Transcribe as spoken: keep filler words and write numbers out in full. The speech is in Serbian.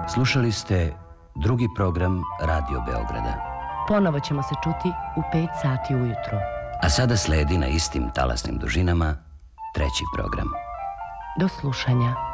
Slušali ste drugi program Radio Beograda. Ponovo ćemo se čuti u pet sati ujutro. A sada sledi na istim talasnim dužinama treći program. Do slušanja.